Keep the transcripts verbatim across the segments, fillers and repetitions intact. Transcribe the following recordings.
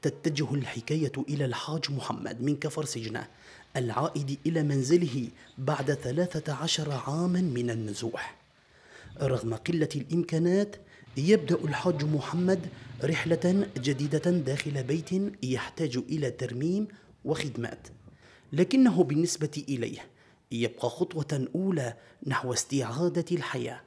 تتجه الحكاية إلى الحاج محمد من كفر سجنة العائد إلى منزله بعد ثلاثة عشر عاما من النزوح. رغم قلة الإمكانات يبدأ الحاج محمد رحلة جديدة داخل بيت يحتاج إلى ترميم وخدمات، لكنه بالنسبة إليه يبقى خطوة أولى نحو استعادة الحياة.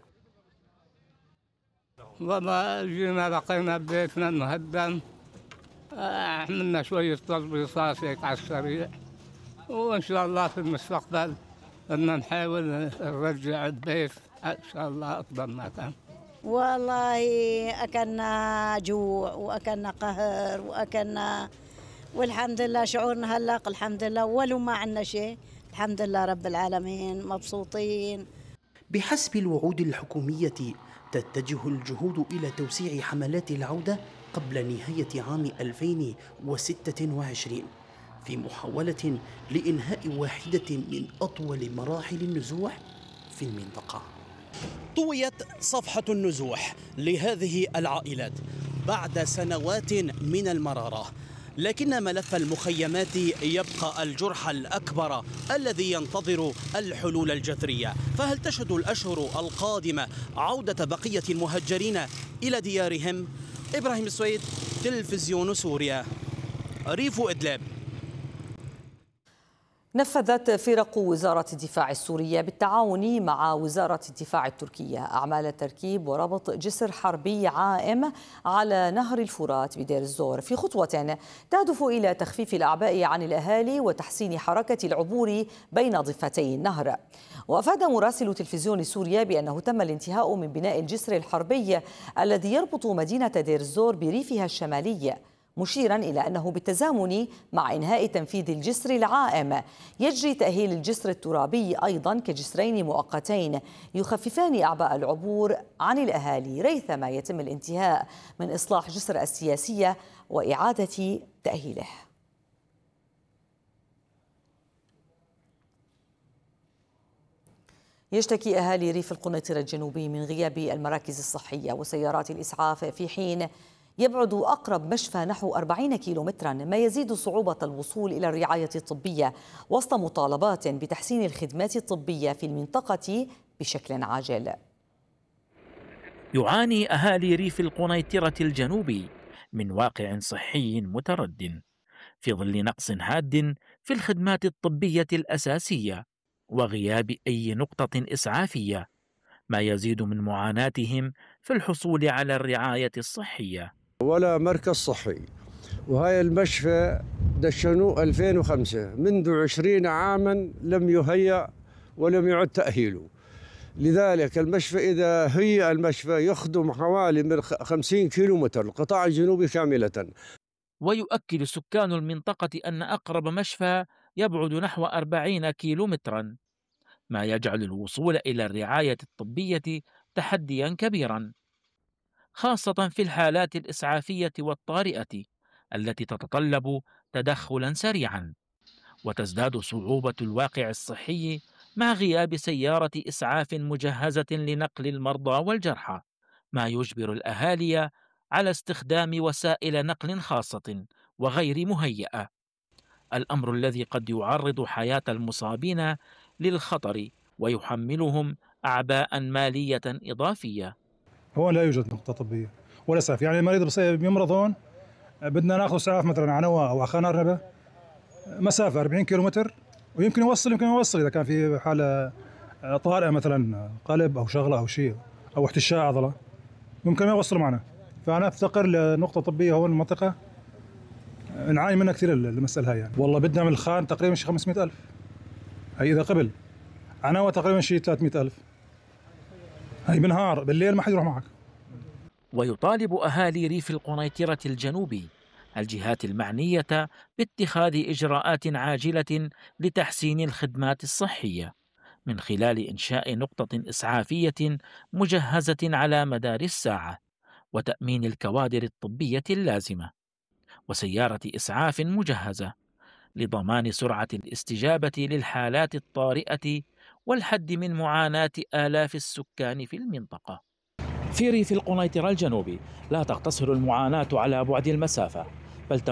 والله جينا لقينا بيتنا مهدم، عملنا شوية تظبيطات هيك على السريع، وإن شاء الله في المستقبل بدنا نحاول نرجع البيت إن شاء الله أفضل ما كان. والله أكلنا جوع وأكلنا قهر وأكلنا، والحمد لله شعورنا هلق الحمد لله، ولو ما عندنا شيء الحمد لله رب العالمين مبسوطين. بحسب الوعود الحكومية تتجه الجهود إلى توسيع حملات العودة قبل نهاية عام ألفين وستة وعشرين في محاولة لإنهاء واحدة من أطول مراحل النزوح في المنطقة. طويت صفحة النزوح لهذه العائلات بعد سنوات من المرارة، لكن ملف المخيمات يبقى الجرح الأكبر الذي ينتظر الحلول الجذرية. فهل تشهد الأشهر القادمة عودة بقية المهجرين إلى ديارهم؟ إبراهيم السويد، تلفزيون سوريا، ريف إدلب. نفذت فرق وزارة الدفاع السورية بالتعاون مع وزارة الدفاع التركية أعمال تركيب وربط جسر حربي عائم على نهر الفرات بدير الزور، في خطوة تهدف إلى تخفيف الأعباء عن الأهالي وتحسين حركة العبور بين ضفتي النهر. وأفاد مراسل تلفزيون سوريا بأنه تم الانتهاء من بناء الجسر الحربي الذي يربط مدينة دير الزور بريفها الشمالي، مشيرا إلى أنه بالتزامن مع إنهاء تنفيذ الجسر العائم يجري تأهيل الجسر الترابي أيضا كجسرين مؤقتين يخففان أعباء العبور عن الأهالي ريثما يتم الانتهاء من إصلاح جسر السياسية وإعادة تأهيله. يشتكي أهالي ريف القنيطرة الجنوبي من غياب المراكز الصحية وسيارات الإسعاف، في حين يبعد أقرب مشفى نحو أربعين كيلومترا، ما يزيد صعوبة الوصول إلى الرعاية الطبية، وسط مطالبات بتحسين الخدمات الطبية في المنطقة بشكل عاجل. يعاني أهالي ريف القنيطرة الجنوبي من واقع صحي متردد في ظل نقص حاد في الخدمات الطبية الأساسية وغياب أي نقطة إسعافية، ما يزيد من معاناتهم في الحصول على الرعاية الصحية. ولا مركز صحي، وهاي المشفى دشنوه ألفين وخمسة، منذ عشرين عاما لم يهيأ ولم يعد تأهيله. لذلك المشفى إذا هيأ المشفى يخدم حوالي من خمسين كيلومتر القطاع الجنوبي كاملة. ويؤكد سكان المنطقة أن أقرب مشفى يبعد نحو أربعين كيلومترا، ما يجعل الوصول إلى الرعاية الطبية تحديا كبيرا، خاصة في الحالات الإسعافية والطارئة التي تتطلب تدخلا سريعا. وتزداد صعوبة الواقع الصحي مع غياب سيارة إسعاف مجهزة لنقل المرضى والجرحى، ما يجبر الأهالي على استخدام وسائل نقل خاصة وغير مهيئة، الأمر الذي قد يعرض حياة المصابين للخطر ويحملهم أعباء مالية إضافية. هو لا يوجد نقطة طبية ولا إسعاف، يعني المريض يمرض هون بدنا ناخذ إسعاف مثلا عنوة أو عخان أرنبة، مسافة أربعين كيلومتر، ويمكن يوصل يمكن يوصل إذا كان في حالة طارئة مثلا قلب أو شغلة أو شيء أو احتشاء عضلة ممكن ما يوصل معنا. فأنا أفتقر لنقطة طبية هون المنطقة، نعاني منها كثير المسألة هاي. يعني والله بدنا من الخان تقريبا شي خمسمئة ألف، هي إذا قبل عناوة تقريبا شي ثلاثمئة ألف، هي بالنهار، بالليل ما حد يروح معك. ويطالب أهالي ريف القنيطرة الجنوبي الجهات المعنية باتخاذ إجراءات عاجلة لتحسين الخدمات الصحية من خلال إنشاء نقطة إسعافية مجهزة على مدار الساعة، وتأمين الكوادر الطبية اللازمة، وسيارة إسعاف مجهزة لضمان سرعة الاستجابة للحالات الطارئة والحد من معاناة آلاف السكان في المنطقة. في ريف القنيطرة الجنوبي لا تقتصر المعاناة على بعد المسافة،